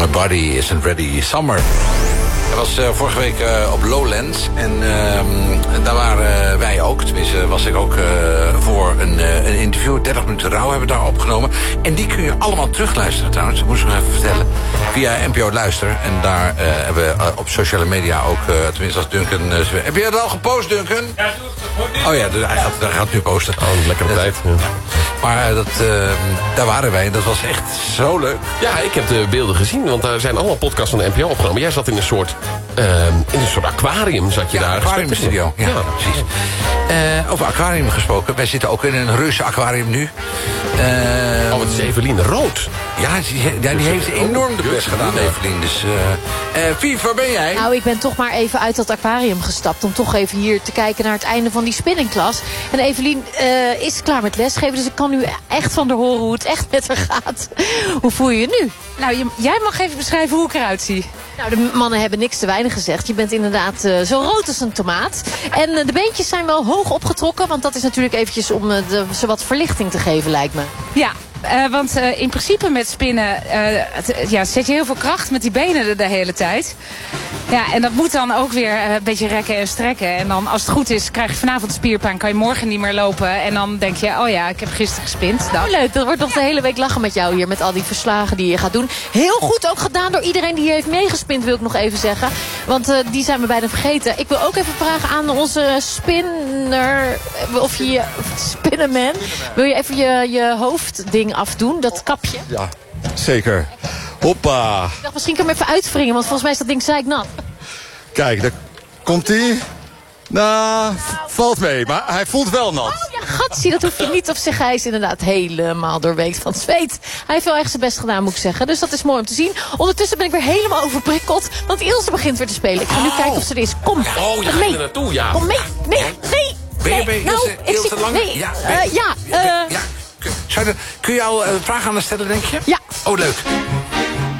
My Body Isn't Ready Summer. Dat was vorige week op Lowlands. En daar waren wij ook. Tenminste was ik ook voor een interview. 30 minuten rouw hebben we daar opgenomen. En die kun je allemaal terugluisteren trouwens. Dat moest ik nog even vertellen. Via NPO Luister. En daar hebben we op sociale media ook... tenminste als Duncan... heb je dat al gepost, Duncan? Ja, oh ja, dus hij gaat nu posten. Oh, lekker op tijd. Ja. Maar daar waren wij. Dat was echt zo leuk. Ja, ik heb de beelden gezien. Want daar zijn allemaal podcasts van de NPO opgenomen. Jij zat in een soort aquarium zat je daar. Aquariumstudio. Ja, precies. Over aquarium gesproken. Wij zitten ook in een reuze aquarium nu. Het is Evelien Rood. Ja, die heeft enorm de best gedaan, Evelien. Dus, Fief, waar ben jij? Nou, ik ben toch maar even uit dat aquarium gestapt... om toch even hier te kijken naar het einde van die spinningklas. En Evelien is klaar met lesgeven... dus ik kan nu echt van haar horen hoe het echt met haar gaat. Hoe voel je je nu? Nou, jij mag even beschrijven hoe ik eruit zie. Nou, de mannen hebben niks te weinig gezegd. Je bent inderdaad zo rood als een tomaat. En de beentjes zijn wel hoog opgetrokken... want dat is natuurlijk eventjes om ze wat verlichting te geven, lijkt me. Ja. Want in principe met spinnen zet je heel veel kracht met die benen de hele tijd. Ja, en dat moet dan ook weer een beetje rekken en strekken. En dan als het goed is, krijg je vanavond spierpijn, kan je morgen niet meer lopen. En dan denk je, oh ja, ik heb gisteren gespind. Oh, leuk, dat wordt nog de hele week lachen met jou hier. Met al die verslagen die je gaat doen. Heel goed ook gedaan door iedereen die heeft meegespind, wil ik nog even zeggen. Want die zijn we bijna vergeten. Ik wil ook even vragen aan onze spinner, of spinnenman. Wil je even je hoofdding afdoen, dat kapje? Ja, zeker. Hoppa. Ik dacht, misschien kan ik hem even uitwringen, want volgens mij is dat ding zeiknat. Kijk, daar komt hij. Nou, valt mee, maar hij voelt wel nat. Oh ja, gatsie, dat hoef je niet op zich. Hij is inderdaad helemaal doorweekt van het zweet. Hij heeft wel echt zijn best gedaan, moet ik zeggen. Dus dat is mooi om te zien. Ondertussen ben ik weer helemaal overprikkeld, want Ilse begint weer te spelen. Ik ga nu kijken of ze er is. Kom, je gaat er naartoe, ja. Kom mee. Nee. Ben je bij Ilse lang? Nee, ja. Kun je al vragen aan haar stellen, denk je? Ja. Oh, leuk.